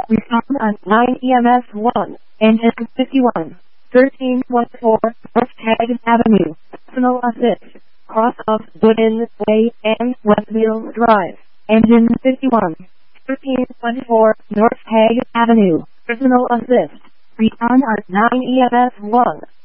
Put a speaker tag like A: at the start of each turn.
A: Respond on 9 EMS 1, engine 51, 1314, North Tag Avenue, personal assist, cross of Gooden Way and Westville Drive, engine 51, 1324, North Tag Avenue, personal assist. Respond on 9 EMS 1.